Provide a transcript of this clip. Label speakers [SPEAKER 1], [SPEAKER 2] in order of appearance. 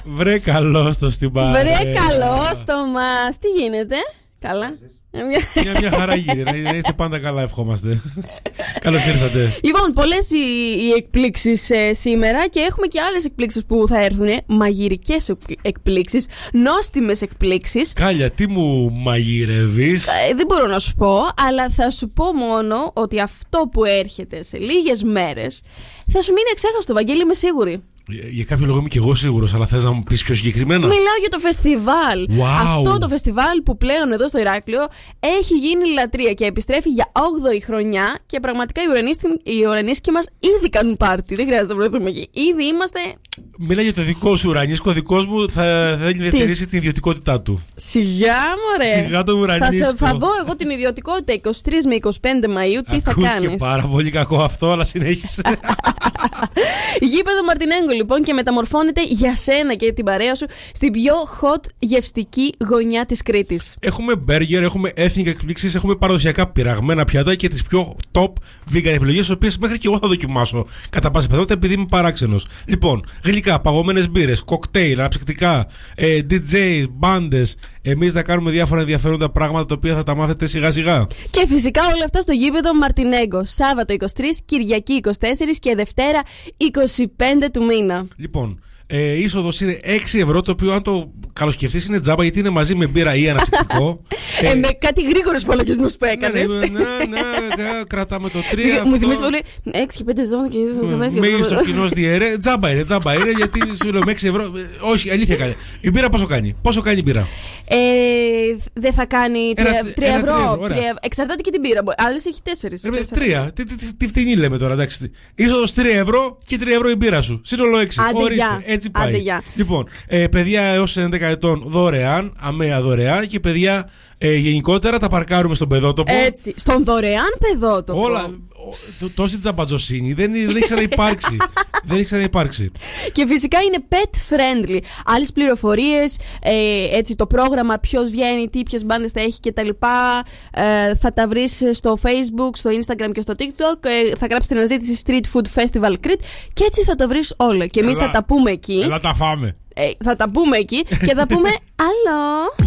[SPEAKER 1] Βρε καλώς το στην παρέα.
[SPEAKER 2] Βρε καλώς το μας. Τι γίνεται? Καλά.
[SPEAKER 1] Μια χαρά γύρι. Να είστε πάντα καλά, ευχόμαστε. Καλώς ήρθατε.
[SPEAKER 2] Λοιπόν, πολλές οι εκπλήξεις σήμερα και έχουμε και άλλες εκπλήξεις που θα έρθουν. Μαγειρικές εκπλήξεις, νόστιμες εκπλήξεις.
[SPEAKER 1] Κάλια, τι μου μαγειρεύεις?
[SPEAKER 2] Δεν μπορώ να σου πω, αλλά θα σου πω μόνο ότι αυτό που έρχεται σε λίγες μέρες θα σου μείνει εξέχαστο, Βαγγέλη, είμαι σίγουρη.
[SPEAKER 1] Για κάποιο λόγο είμαι και εγώ σίγουρος, αλλά θες να μου πεις πιο συγκεκριμένα?
[SPEAKER 2] Μιλάω για το φεστιβάλ. Αυτό το φεστιβάλ που πλέον εδώ στο Ηράκλειο έχει γίνει λατρεία και επιστρέφει για 8η χρονιά και πραγματικά οι ουρανίσκοι μας ήδη κάνουν πάρτι. Δεν χρειάζεται να βρεθούμε εκεί. Ήδη είμαστε.
[SPEAKER 1] Μιλάει για το δικό σου ουρανίσκο. Ο δικός μου θα διατηρήσει την ιδιωτικότητά του.
[SPEAKER 2] Σιγά, μωρέ.
[SPEAKER 1] Σιγά το ουρανίσκο.
[SPEAKER 2] Θα δω εγώ την ιδιωτικότητα 23 με 25 Μαΐου. Τι θα κάνεις?
[SPEAKER 1] Ακούς και πάρα πολύ κακό αυτό, αλλά συνέχισε.
[SPEAKER 2] Γήπεδο Μαρτινέγκο λοιπόν και μεταμορφώνεται για σένα και την παρέα σου στην πιο hot γευστική γωνιά της Κρήτης.
[SPEAKER 1] Έχουμε μπέργκερ, έχουμε ethnic εκπλήξεις, έχουμε παραδοσιακά πειραγμένα πιάτα και τις πιο top vegan επιλογές, τις οποίες μέχρι και εγώ θα δοκιμάσω κατά πάσα πιθανότητα επειδή είμαι παράξενος. Λοιπόν, γλυκά, παγωμένες μπύρες, κοκτέιλ, αναψυκτικά, DJ, μπάντες. Εμείς θα κάνουμε διάφορα ενδιαφέροντα πράγματα τα οποία θα τα μάθετε σιγά σιγά.
[SPEAKER 2] Και φυσικά όλα αυτά στο γήπεδο Μαρτινέγκο. Σάββατο 23, Κυριακή 24 και Δευτέρα 25 του μήνα.
[SPEAKER 1] Λοιπόν, η είσοδος είναι 6 ευρώ, το οποίο αν το καλοσκεφτείς είναι τζάμπα γιατί είναι μαζί με μπύρα ή αναψυκτικό.
[SPEAKER 2] Με κάτι γρήγορους υπολογισμούς που έκανες.
[SPEAKER 1] Ναι, κρατάμε το 3.
[SPEAKER 2] Μου θυμίζει πολύ 6 και 5 εδώ και εδώ.
[SPEAKER 1] Μέγιστο κοινός διαιρέ. Τζάμπα είναι γιατί σου λέω με 6 ευρώ. Όχι, αλήθεια κάνει. Η μπύρα πόσο κάνει? Πόσο κάνει η μπύρα?
[SPEAKER 2] Δεν θα κάνει 3 ευρώ. Εξαρτάται και την μπύρα. Άλλες έχει 4.
[SPEAKER 1] 3. Τι φτηνή λέμε τώρα, εντάξει. Είσοδος 3 ευρώ και 3 ευρώ η μπύρα σου. Σύνολο 6. Ορίστε, έτσι πάει. Λοιπόν, παιδιά έως 11 ετών δωρεάν, αμαία δωρεάν και παιδιά γενικότερα τα παρκάρουμε στον παιδότοπο.
[SPEAKER 2] Έτσι, στον δωρεάν παιδότοπο.
[SPEAKER 1] Όλα. Τόση τζαμπατζοσύνη δεν έχει ξαναυπάρξει. Δεν έχει ξαναυπάρξει.
[SPEAKER 2] Και φυσικά είναι pet friendly. Άλλες πληροφορίες, έτσι το πρόγραμμα, ποιος βγαίνει, ποιες μπάντες θα έχει κτλ. Θα τα βρεις στο Facebook, στο Instagram και στο TikTok. Θα γράψεις την αναζήτηση Street Food Festival Crete και έτσι θα τα βρεις όλα. Και εμείς θα τα πούμε εκεί.
[SPEAKER 1] Έλα τα φάμε.
[SPEAKER 2] Θα τα πούμε εκεί και θα πούμε άλλο.